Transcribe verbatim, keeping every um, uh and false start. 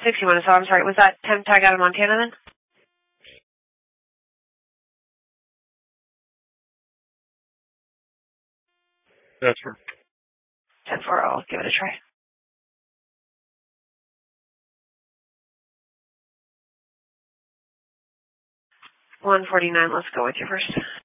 sixty-one, so I'm sorry, was that temp tag out of Montana then? That's for ten four, I'll give it a try. one forty-nine, let's go with you first.